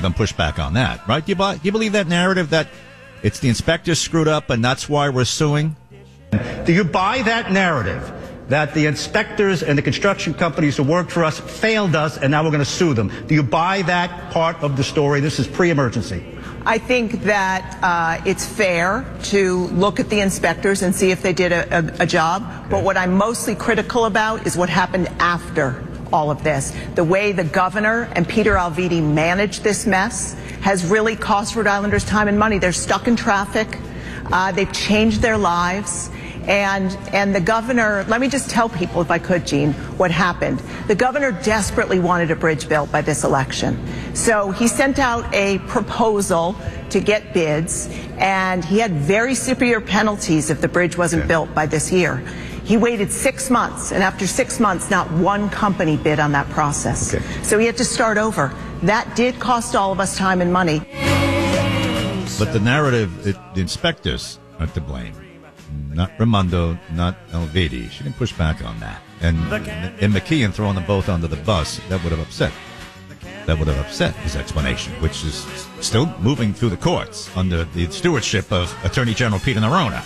going to push back on that, right? Do you believe that narrative that it's the inspectors screwed up and that's why we're suing? Do you buy that narrative that the inspectors and the construction companies who worked for us failed us and now we're going to sue them? Do you buy that part of the story? This is pre-emergency. I think that it's fair to look at the inspectors and see if they did a job. Okay. But what I'm mostly critical about is what happened after all of this. The way the governor and Peter Alviti managed this mess has really cost Rhode Islanders time and money. They're stuck in traffic. They've changed their lives. And the governor, let me just tell people, if I could, Gene, what happened. The governor desperately wanted a bridge built by this election. So he sent out a proposal to get bids, and he had very severe penalties if the bridge wasn't built by this year. He waited 6 months, and after 6 months, not one company bid on that process. Okay. So he had to start over. That did cost all of us time and money. But the narrative, the inspectors are to blame. Not Raimondo, not Alviti. She didn't push back on that. And McKeon throwing them both under the bus, that would have upset. That would have upset his explanation, which is still moving through the courts under the stewardship of Attorney General Peter Nerona.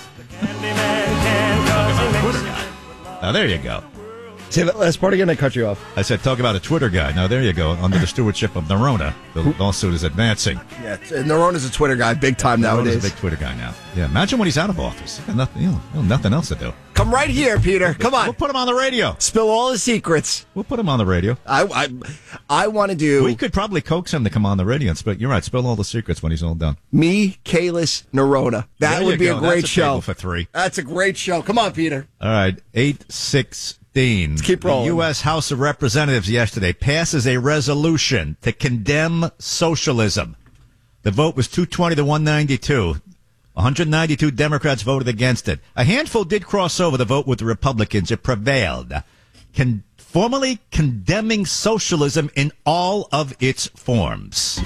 Now, there you go. Say that last part again, I cut you off. I said, talk about a Twitter guy. Now, there you go. Under the stewardship of Nerona, the lawsuit is advancing. Yeah, Nerona's a Twitter guy, big time nowadays. Nerona's a big Twitter guy now. Yeah, imagine when he's out of office. He's got nothing, nothing else to do. Come right here, Peter. Come on. We'll put him on the radio. Spill all his secrets. We'll put him on the radio. I want to do... We could probably coax him to come on the radio and spill... You're right, spill all the secrets when he's all done. Me, Kalis, Nerona. That would be a great show. Table for three. That's a great show. Come on, Peter. All right, 8-6... Let's keep rolling. The U.S. House of Representatives yesterday passes a resolution to condemn socialism. The vote was 220 to 192. 192 Democrats voted against it. A handful did cross over the vote with the Republicans. It prevailed. Formally condemning socialism in all of its forms.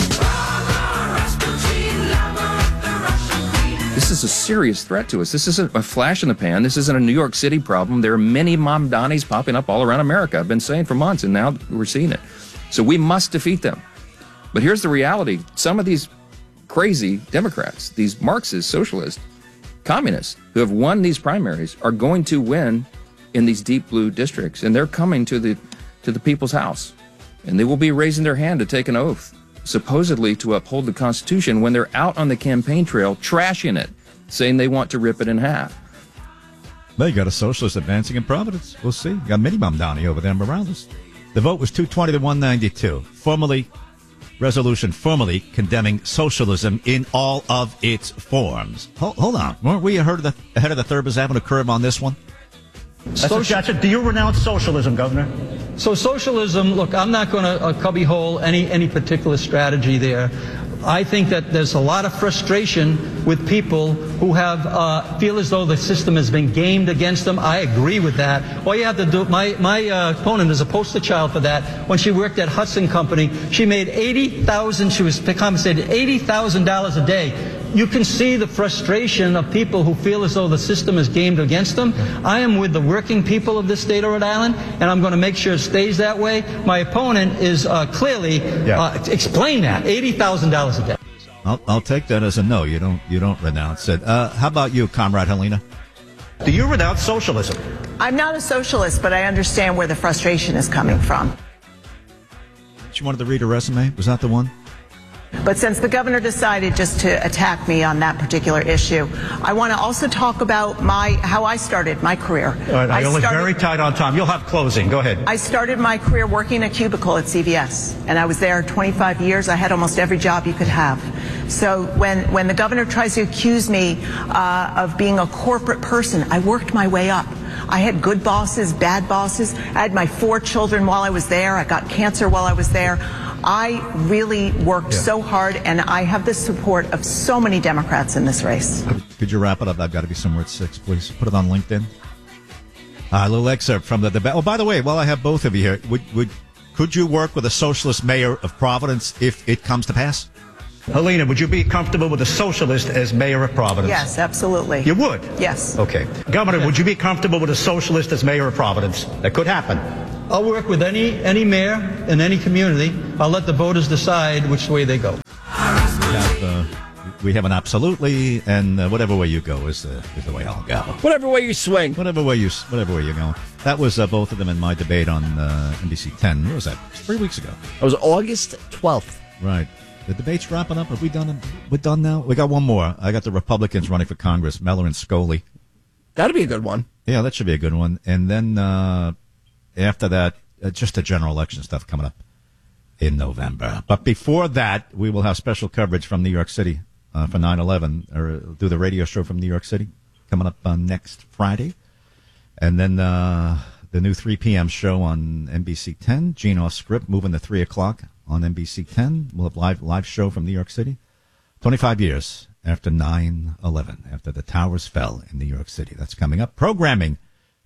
This is a serious threat to us. This isn't a flash in the pan. This isn't a New York City problem. There are many Mamdanis popping up all around America. I've been saying for months, and now we're seeing it. So we must defeat them. But here's the reality. Some of these crazy Democrats, these Marxist, socialist, communists who have won these primaries are going to win in these deep blue districts, and they're coming to the people's house. And they will be raising their hand to take an oath, supposedly to uphold the Constitution, when they're out on the campaign trail trashing it, saying they want to rip it in half. Well, you got a socialist advancing in Providence. We'll see. You got Minnie Mamdani over there in Morales. The vote was 220 to 192. Resolution formally condemning socialism in all of its forms. Hold on. Weren't we ahead of the Thurbers having a curve on this one? Do you renounce socialism, Governor? So socialism, look, I'm not going to cubbyhole any particular strategy there. I think that there's a lot of frustration with people who have feel as though the system has been gamed against them. I agree with that. All you have to do, my opponent is a poster child for that. When she worked at Hudson Company, she made she was compensated $80,000 a day. You can see the frustration of people who feel as though the system is gamed against them. I am with the working people of this state of Rhode Island, and I'm going to make sure it stays that way. My opponent is clearly explain that $80,000 a day. I'll take that as a no. You don't renounce it. How about you, Comrade Helena? Do you renounce socialism? I'm not a socialist, but I understand where the frustration is coming from. You wanted to read a resume? Was that the one? But since the governor decided just to attack me on that particular issue, I want to also talk about how I started my career. All right, I only very tight on time. You'll have closing. Go ahead. I started my career working a cubicle at CVS, and I was there 25 years. I had almost every job you could have. So when the governor tries to accuse me of being a corporate person, I worked my way up. I had good bosses, bad bosses. I had my 4 children while I was there. I got cancer while I was there. I really worked so hard, and I have the support of so many Democrats in this race. Could you wrap it up? I've got to be somewhere at 6, please. Put it on LinkedIn. A little excerpt from the debate. Oh, by the way, while I have both of you here, could you work with a socialist mayor of Providence if it comes to pass? Helena, would you be comfortable with a socialist as mayor of Providence? Yes, absolutely. You would? Yes. Okay. Governor, would you be comfortable with a socialist as mayor of Providence? That could happen. I'll work with any mayor in any community. I'll let the voters decide which way they go. we have an absolutely, and whatever way you go is the way I'll go. Whatever way you swing. Whatever way you're going. That was both of them in my debate on NBC 10. What was that? 3 weeks ago. It was August 12th. Right. The debate's wrapping up. Have we done it? We're done now? We got one more. I got the Republicans running for Congress, Miller and Scully. That'd be a good one. Yeah, that should be a good one. And then after that, just the general election stuff coming up in November. But before that, we will have special coverage from New York City for 9/11, or do the radio show from New York City coming up next Friday. And then the new 3 p.m. show on NBC 10, Gene off script, moving to 3 o'clock on NBC 10. We'll have live show from New York City. 25 years after 9/11, after the towers fell in New York City. That's coming up. Programming,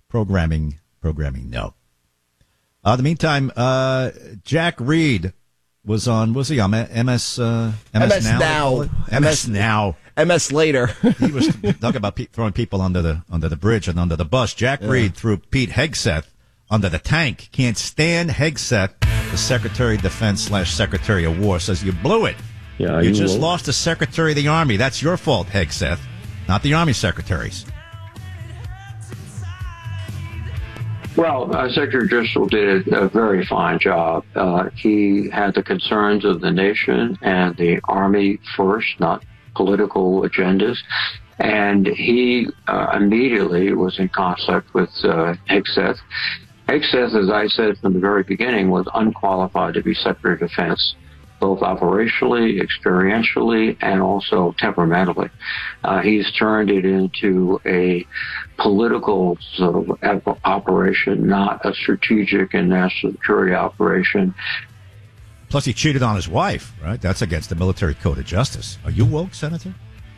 no. In the meantime, Jack Reed was on MS Now? MS Now. MS later. He was talking about throwing people under the bridge and under the bus. Jack Reed threw Pete Hegseth under the tank. Can't stand Hegseth, the Secretary of Defense / Secretary of War, says you blew it. Yeah, you just lost the Secretary of the Army. That's your fault, Hegseth, not the Army secretaries. Well, Secretary Driscoll did a very fine job. He had the concerns of the nation and the Army first, not political agendas. And he immediately was in conflict with Hegseth. Hegseth, as I said from the very beginning, was unqualified to be Secretary of Defense, both operationally, experientially, and also temperamentally. He's turned it into a political sort of operation, not a strategic and national security operation. Plus, he cheated on his wife, right? That's against the Military Code of Justice. Are you woke, Senator?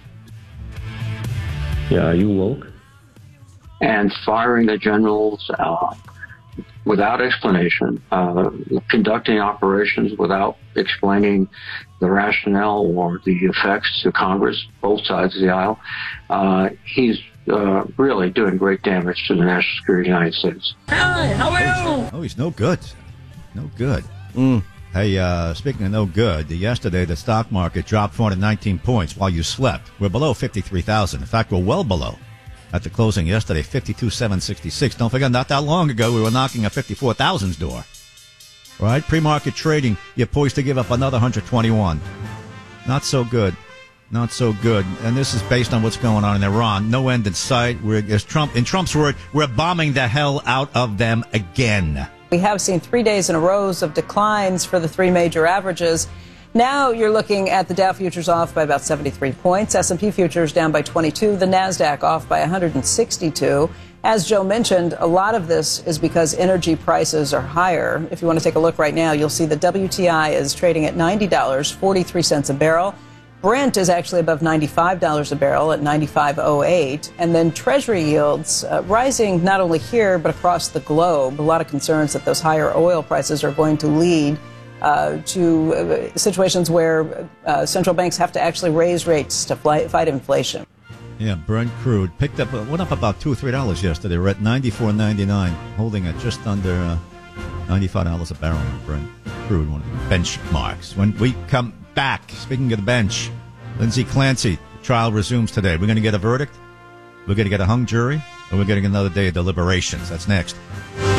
Yeah, are you woke? And firing the generals without explanation, conducting operations without explaining the rationale or the effects to Congress, both sides of the aisle. He's really doing great damage to the national security of the United States. Hi, how are you? Oh, he's no good. No good. Hey, speaking of no good, yesterday the stock market dropped 419 points while you slept. We're below 53,000. In fact, we're well below. At the closing yesterday, 52,766. Don't forget, not that long ago, we were knocking at 54,000's door. Right? Pre-market trading, you're poised to give up another 121. Not so good. Not so good. And this is based on what's going on in Iran. No end in sight. In Trump's word, we're bombing the hell out of them again. We have seen 3 days in a row of declines for the three major averages. Now you're looking at the Dow futures off by about 73 points, S&P futures down by 22, the NASDAQ off by 162. As Joe mentioned, a lot of this is because energy prices are higher. If you want to take a look right now, you'll see the WTI is trading at $90.43 a barrel. Brent is actually above $95 a barrel at $95.08. And then Treasury yields rising not only here but across the globe. A lot of concerns that those higher oil prices are going to lead to situations where central banks have to actually raise rates to fight inflation. Yeah, Brent crude went up about $2 or $3 yesterday. We're at $94.99, holding at just under $95 a barrel on Brent crude, one of the benchmarks. When we come back, speaking of the bench, Lindsay Clancy, the trial resumes today. We're going to get a verdict? We're going to get a hung jury? Or we're getting another day of deliberations? That's next.